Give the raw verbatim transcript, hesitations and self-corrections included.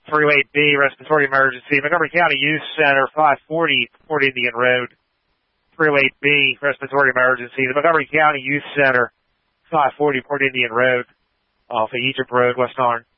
three oh eight B, respiratory emergency. Montgomery County Youth Center, five forty, Port Indian Road. three oh eight B, respiratory emergency. The Montgomery County Youth Center, five forty, Port Indian Road, off of Egypt Road, West Orange.